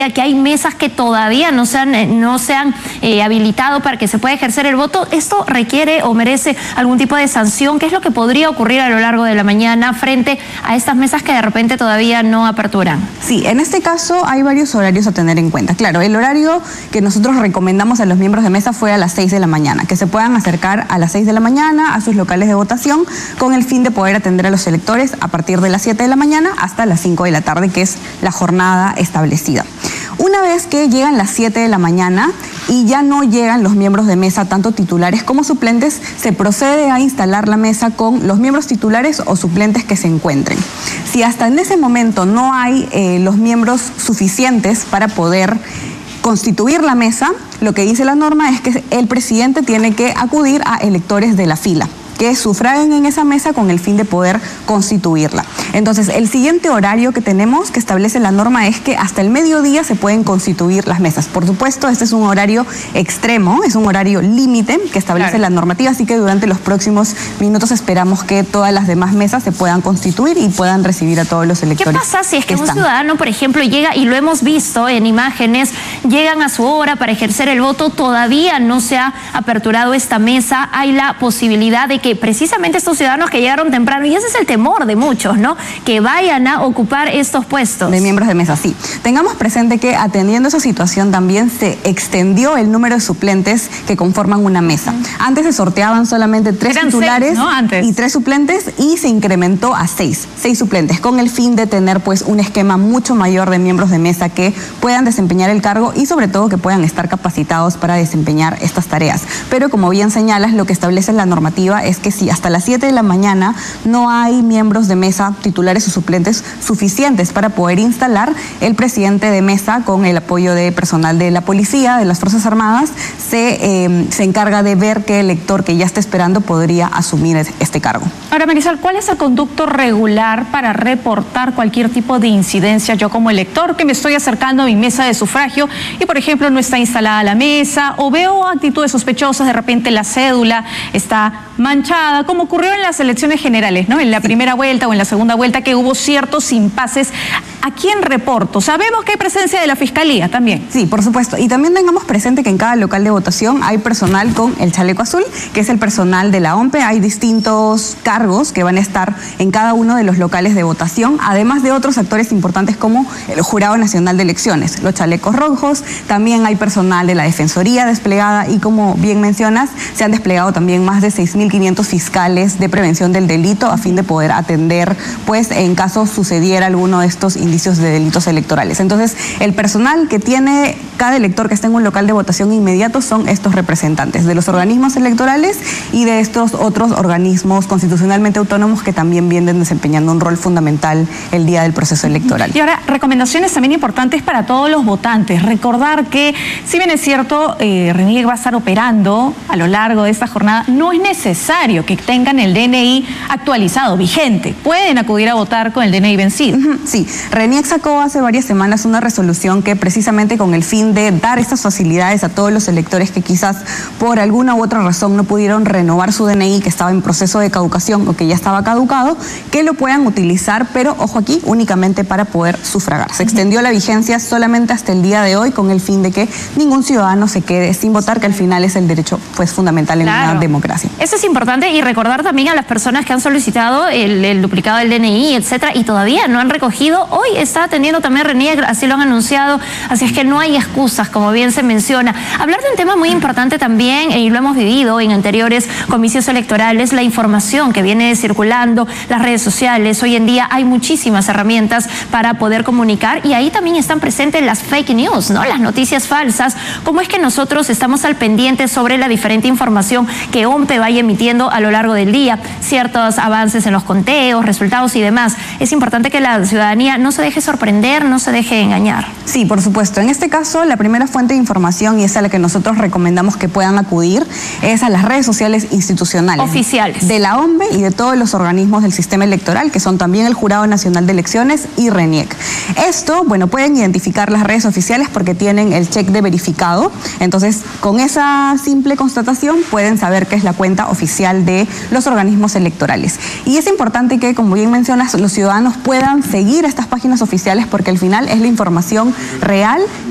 que hay mesas que todavía no se han habilitado para que se pueda ejercer el voto. ¿Esto requiere o merece algún tipo de sanción? ¿Qué es lo que podría ocurrir a lo largo de la mañana frente a estas mesas que de repente todavía no aperturan? Sí, en este caso hay varios horarios a tener en cuenta. Claro, el horario que nosotros recomendamos a los miembros de mesa fue a las 6 de la mañana, que se puedan acercar a las 6 de la mañana a sus locales de votación con el fin de poder atender a los electores a partir de las 7 de la mañana hasta las 5 de la tarde, que es la jornada establecida. Una vez que llegan las 7 de la mañana y ya no llegan los miembros de mesa, tanto titulares como suplentes, se procede a instalar la mesa con los miembros titulares o suplentes que se encuentren. Si hasta en ese momento no hay los miembros suficientes para poder constituir la mesa, lo que dice la norma es que el presidente tiene que acudir a electores de la fila que sufraguen en esa mesa con el fin de poder constituirla. Entonces, el siguiente horario que tenemos, que establece la norma, es que hasta el mediodía se pueden constituir las mesas. Por supuesto, este es un horario extremo, es un horario límite que establece la normativa, así que durante los próximos minutos esperamos que todas las demás mesas se puedan constituir y puedan recibir a todos los electores. ¿Qué pasa si es que un ciudadano, por ejemplo, llega, y lo hemos visto en imágenes, llegan a su hora para ejercer el voto, todavía no se ha aperturado esta mesa, hay la posibilidad de que precisamente estos ciudadanos que llegaron temprano, y ese es el temor de muchos, ¿no?, que vayan a ocupar estos puestos? De miembros de mesa, sí. Tengamos presente que atendiendo esa situación también se extendió el número de suplentes que conforman una mesa. Antes se sorteaban solamente 3 titulares 6, ¿no? y 3 suplentes, y se incrementó a 6 suplentes, con el fin de tener pues un esquema mucho mayor de miembros de mesa que puedan desempeñar el cargo y sobre todo que puedan estar capacitados para desempeñar estas tareas. Pero como bien señalas, lo que establece la normativa es que si hasta las 7 de la mañana no hay miembros de mesa titulares o suplentes suficientes para poder instalar, el presidente de mesa, con el apoyo de personal de la policía, de las Fuerzas Armadas, se encarga de ver qué elector que ya está esperando podría asumir este cargo. Ahora, Marisol, ¿cuál es el conducto regular para reportar cualquier tipo de incidencia? Yo como elector que me estoy acercando a mi mesa de sufragio y, por ejemplo, no está instalada la mesa o veo actitudes sospechosas, de repente la cédula está manchada, como ocurrió en las elecciones generales, ¿no? En la primera vuelta o en la segunda vuelta, que hubo ciertos impases. ¿A quién reporto? Sabemos que hay presencia de la Fiscalía también. Sí, por supuesto. Y también tengamos presente que en cada local de votación hay personal con el chaleco azul, que es el personal de la OMPE. Hay distintos cargos que van a estar en cada uno de los locales de votación, además de otros actores importantes como el Jurado Nacional de Elecciones, los chalecos rojos. También hay personal de la Defensoría desplegada y, como bien mencionas, se han desplegado también más de 6.500 fiscales de prevención del delito a fin de poder atender, pues, en caso sucediera alguno de estos indicios de delitos electorales. Entonces, el personal que tiene cada elector que está en un local de votación inmediato son estos representantes de los organismos electorales y de estos otros organismos constitucionalmente autónomos que también vienen desempeñando un rol fundamental el día del proceso electoral. Y ahora, recomendaciones también importantes para todos los votantes. Recordar que, si bien es cierto, RENIEC va a estar operando a lo largo de esta jornada, no es necesario que tengan el DNI actualizado, vigente. Pueden acudir a votar con el DNI vencido. Sí, RENIEC sacó hace varias semanas una resolución que, precisamente con el fin de dar estas facilidades a todos los electores que quizás por alguna u otra razón no pudieron renovar su DNI, que estaba en proceso de caducación o que ya estaba caducado, que lo puedan utilizar, pero ojo aquí, únicamente para poder sufragar. Se extendió la vigencia solamente hasta el día de hoy con el fin de que ningún ciudadano se quede sin votar, que al final es el derecho pues fundamental en una democracia. Eso es importante, y recordar también a las personas que han solicitado el duplicado del DNI, etcétera, y todavía no han recogido. Hoy está atendiendo también RENIEC, así lo han anunciado, así es que no hay excusas, como bien se menciona. Hablar de un tema muy importante también, y lo hemos vivido en anteriores comicios electorales, la información que viene circulando, las redes sociales. Hoy en día hay muchísimas herramientas para poder comunicar, y ahí también están presentes las fake news, ¿no?, las noticias falsas. ¿Cómo es que nosotros estamos al pendiente sobre la diferente información que OMPE vaya emitiendo a lo largo del día? Ciertos avances en los conteos, resultados y demás. Es importante que la ciudadanía no se deje sorprender, no se deje engañar. Sí, por supuesto. En este caso, caso, la primera fuente de información, y es a la que nosotros recomendamos que puedan acudir, es a las redes sociales institucionales. Oficiales. De la OMB y de todos los organismos del sistema electoral, que son también el Jurado Nacional de Elecciones y RENIEC. Esto, bueno, pueden identificar las redes oficiales porque tienen el check de verificado. Entonces, con esa simple constatación pueden saber que es la cuenta oficial de los organismos electorales. Y es importante que, como bien mencionas, los ciudadanos puedan seguir estas páginas oficiales porque al final es la información real